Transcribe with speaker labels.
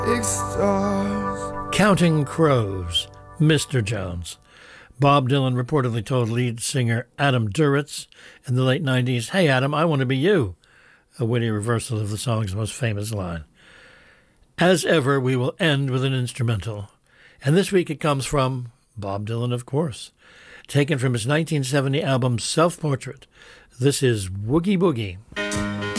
Speaker 1: big stars.
Speaker 2: Counting Crows, Mr. Jones. Bob Dylan reportedly told lead singer Adam Duritz in the late 90s, "Hey, Adam, I want to be you," a witty reversal of the song's most famous line. As ever, we will end with an instrumental. And this week it comes from Bob Dylan, of course, taken from his 1970 album Self-Portrait. This is Woogie Boogie.